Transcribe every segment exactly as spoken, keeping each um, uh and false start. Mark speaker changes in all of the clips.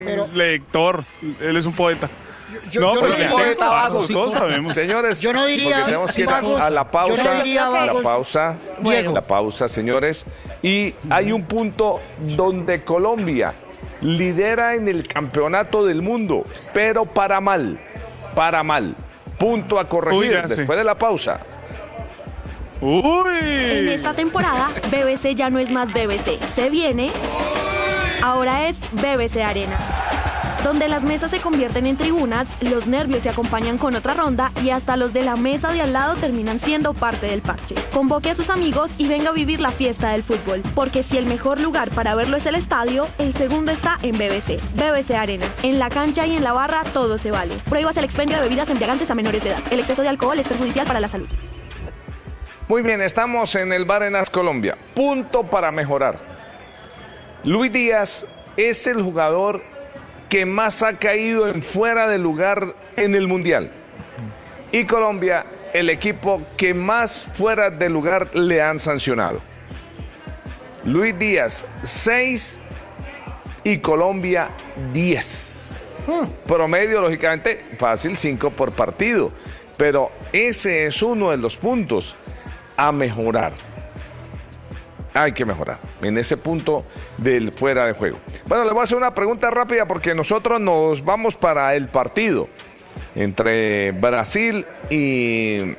Speaker 1: Pero,
Speaker 2: lector, él es un poeta.
Speaker 1: Yo,
Speaker 2: no,
Speaker 1: yo
Speaker 2: pero
Speaker 1: no
Speaker 2: ya,
Speaker 1: diría,
Speaker 2: todos, todos sabemos.
Speaker 3: Señores,
Speaker 1: yo no diría
Speaker 3: porque tenemos que ir a,
Speaker 1: vagos,
Speaker 3: a la pausa.
Speaker 1: yo no diría vagos.
Speaker 3: La pausa,
Speaker 1: Diego.
Speaker 3: la pausa, señores. Y hay un punto donde Colombia lidera en el campeonato del mundo, pero para mal, para mal. Punto a corregir
Speaker 2: Uy, ya,
Speaker 3: después
Speaker 2: sí.
Speaker 3: de la pausa.
Speaker 2: Uy.
Speaker 4: En esta temporada, B B C ya no es más B B C. Se viene, ahora es B B C Arena, donde las mesas se convierten en tribunas, los nervios se acompañan con otra ronda y hasta los de la mesa de al lado terminan siendo parte del parche. Convoque a sus amigos y venga a vivir la fiesta del fútbol, porque si el mejor lugar para verlo es el estadio, el segundo está en B B C. B B C Arena. En la cancha y en la barra todo se vale. Prohíbase el expendio de bebidas embriagantes a menores de edad. El exceso de alcohol es perjudicial para la salud.
Speaker 3: Muy bien, estamos en el Barenas Colombia. Punto para mejorar. Luis Díaz es el jugador que más ha caído en fuera de lugar en el Mundial. Y Colombia, el equipo que más fuera de lugar le han sancionado. Luis Díaz, seis y Colombia, diez. Promedio, lógicamente, fácil, cinco por partido. Pero ese es uno de los puntos a mejorar. Hay que mejorar en ese punto del fuera de juego. Bueno, le voy a hacer una pregunta rápida porque nosotros nos vamos para el partido entre Brasil y...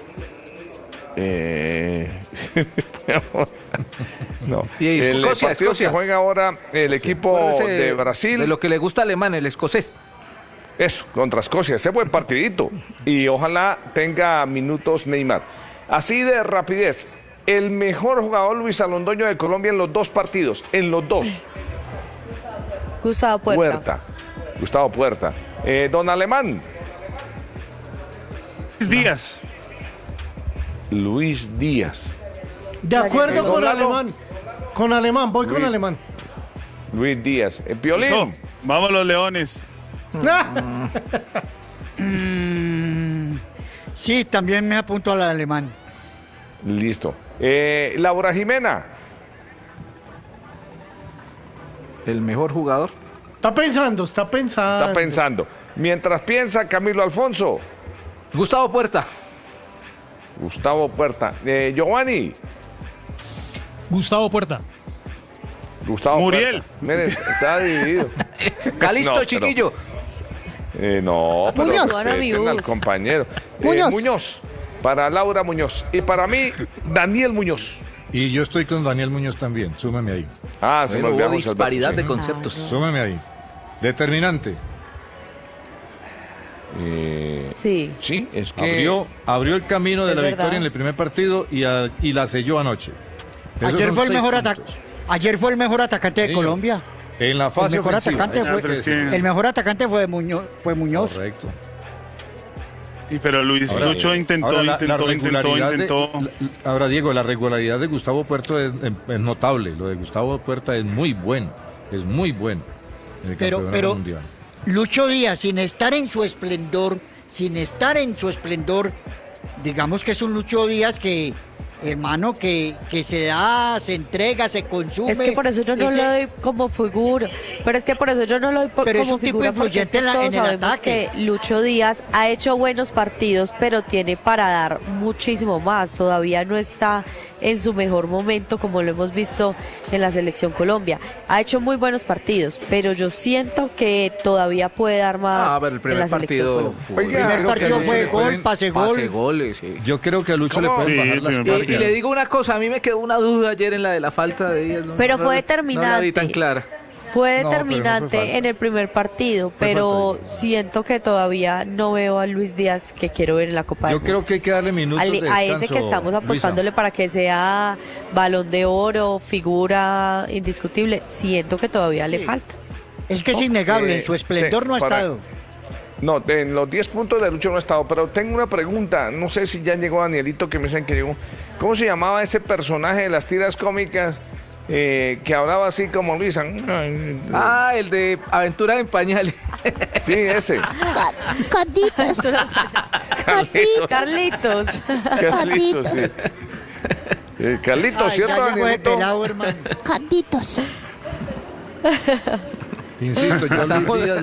Speaker 3: Eh, no,
Speaker 5: Y
Speaker 3: el
Speaker 5: Escocia,
Speaker 3: partido
Speaker 5: Escocia.
Speaker 3: que juega ahora el equipo
Speaker 5: Acuérdese
Speaker 3: de Brasil.
Speaker 5: De lo que le gusta alemán, el escocés.
Speaker 3: Eso, contra Escocia, ese buen partidito. Y ojalá tenga minutos Neymar. Así de rapidez, el mejor jugador Luis Alondoño de Colombia en los dos partidos, en los dos.
Speaker 6: Gustavo Puerta.
Speaker 3: Puerta. Gustavo Puerta. Eh, don Alemán.
Speaker 2: Luis Díaz.
Speaker 3: Luis Díaz.
Speaker 7: De acuerdo
Speaker 3: Don
Speaker 7: con
Speaker 3: Lalo.
Speaker 7: Alemán. Con Alemán, voy con
Speaker 3: Luis.
Speaker 7: Alemán.
Speaker 3: Luis Díaz. Eh, Piolín.
Speaker 2: Eso, vamos los Leones.
Speaker 1: Mm, sí, también me apunto al alemán.
Speaker 3: Listo. Eh, Laura Jimena.
Speaker 5: El mejor jugador.
Speaker 7: Está pensando, está pensando.
Speaker 3: Está pensando. Mientras piensa Camilo Alfonso.
Speaker 5: Gustavo Puerta.
Speaker 3: Gustavo Puerta. Eh, Giovanni.
Speaker 8: Gustavo Puerta.
Speaker 3: Gustavo
Speaker 2: Muriel.
Speaker 3: Puerta. Mire, está dividido.
Speaker 5: Calisto,
Speaker 3: No, pero-
Speaker 5: chiquillo.
Speaker 3: Eh, no, pero
Speaker 6: Muñoz.
Speaker 3: respeten al compañero. Eh,
Speaker 6: Muñoz.
Speaker 3: Muñoz. Para Laura Muñoz. Y para mí, Daniel Muñoz.
Speaker 8: Y yo estoy con Daniel Muñoz también. Súmame ahí.
Speaker 3: Ah, se me
Speaker 5: Bueno,
Speaker 3: olvidó.
Speaker 5: hubo
Speaker 3: José Alberto,
Speaker 5: disparidad
Speaker 3: sí.
Speaker 5: de conceptos.
Speaker 8: Súmame ahí. Determinante.
Speaker 3: Eh,
Speaker 6: Sí.
Speaker 3: sí, es que...
Speaker 8: Abrió, abrió el camino de
Speaker 6: Es
Speaker 8: la
Speaker 6: verdad.
Speaker 8: victoria en el primer partido y, a- y la selló anoche. Esos
Speaker 1: Ayer
Speaker 8: son
Speaker 1: fue el
Speaker 8: seis
Speaker 1: mejor
Speaker 8: puntos.
Speaker 1: atacante. Ayer fue el mejor atacante de
Speaker 8: Sí,
Speaker 1: Colombia.
Speaker 8: En la fase
Speaker 1: El mejor
Speaker 8: ofensiva.
Speaker 1: atacante
Speaker 8: Eso
Speaker 1: fue,
Speaker 2: pero es que-
Speaker 1: el mejor atacante fue Muñoz, fue Muñoz.
Speaker 8: Correcto.
Speaker 2: Y pero Luis
Speaker 8: Ahora,
Speaker 2: Lucho
Speaker 8: eh,
Speaker 2: intentó,
Speaker 8: ahora la-
Speaker 2: intentó,
Speaker 8: la
Speaker 2: intentó,
Speaker 8: regularidad de-
Speaker 2: intentó.
Speaker 8: la- ahora, Diego, la regularidad de Gustavo Puerta es, es notable. Lo de Gustavo Puerta es muy bueno. Es muy bueno en el
Speaker 1: Pero-
Speaker 8: campeonato
Speaker 1: pero-
Speaker 8: mundial.
Speaker 1: Lucho Díaz, sin estar en su esplendor, sin estar en su esplendor, digamos que es un Lucho Díaz que, hermano, que, que se da, se entrega, se consume.
Speaker 6: Es que por eso yo no
Speaker 1: Ese-
Speaker 6: lo doy como figura. Pero es que por eso yo no lo doy por,
Speaker 1: Pero es
Speaker 6: como
Speaker 1: un tipo
Speaker 6: figura. Porque es
Speaker 1: influyente
Speaker 6: que
Speaker 1: en la-
Speaker 6: todos
Speaker 1: en el
Speaker 6: sabemos
Speaker 1: ataque.
Speaker 6: que Lucho Díaz ha hecho buenos partidos, pero tiene para dar muchísimo más. Todavía no está en su mejor momento, como lo hemos visto en la selección Colombia. Ha hecho muy buenos partidos, pero yo siento que todavía puede dar más
Speaker 5: Ah, pero el
Speaker 6: en
Speaker 5: primer
Speaker 6: la selección
Speaker 5: partido.
Speaker 6: Colombia.
Speaker 5: fue-
Speaker 3: Oiga,
Speaker 1: El primer
Speaker 3: creo
Speaker 1: partido
Speaker 3: que
Speaker 1: fue
Speaker 8: le
Speaker 1: gol,
Speaker 8: pueden-
Speaker 1: pase gol.
Speaker 5: Pase goles, sí.
Speaker 8: Yo creo que a Lucho
Speaker 3: ¿Cómo?
Speaker 8: le pueden
Speaker 2: Sí,
Speaker 8: bajar
Speaker 2: el
Speaker 8: las
Speaker 2: primer
Speaker 5: Y, y
Speaker 2: partido.
Speaker 5: le digo una cosa, a mí me quedó una duda ayer en la de la falta de Díaz. ¿no?
Speaker 6: Pero
Speaker 5: No
Speaker 6: fue
Speaker 5: la-
Speaker 6: determinante.
Speaker 5: No la vi tan clara.
Speaker 6: Fue
Speaker 8: No, pero no fue
Speaker 6: determinante
Speaker 8: falta.
Speaker 6: en el primer partido,
Speaker 8: Fue
Speaker 6: pero
Speaker 8: falta.
Speaker 6: siento que todavía no veo a Luis Díaz que quiero ver en la Copa del
Speaker 8: Yo
Speaker 6: Mundo.
Speaker 8: creo que hay que darle minutos
Speaker 6: Ale-
Speaker 8: de
Speaker 6: a ese
Speaker 8: descanso,
Speaker 6: que estamos
Speaker 8: Luisa.
Speaker 6: apostándole para que sea Balón de Oro, figura indiscutible, siento que todavía le
Speaker 1: Sí.
Speaker 6: falta.
Speaker 1: Es que es innegable,
Speaker 3: Eh,
Speaker 1: en su esplendor
Speaker 3: sí,
Speaker 1: no ha
Speaker 3: para-
Speaker 1: estado.
Speaker 3: No, en los diez puntos de Lucho no ha estado, pero tengo una pregunta. No sé si ya llegó Danielito, que me dicen que llegó. ¿Cómo se llamaba ese personaje de las tiras cómicas eh, que hablaba así como Luisa?
Speaker 5: Ah, el de Aventura en Pañales.
Speaker 3: Sí, ese.
Speaker 6: Carlitos.
Speaker 3: Carlitos.
Speaker 6: Carlitos.
Speaker 3: Carlitos, sí. Eh, Carlitos,
Speaker 1: Ay,
Speaker 3: ¿cierto,
Speaker 1: ya llegó de
Speaker 3: Danielito?
Speaker 1: pelado, hermano.
Speaker 6: Carlitos.
Speaker 8: Insisto, yo a Luis
Speaker 5: Pasamos-
Speaker 8: Díaz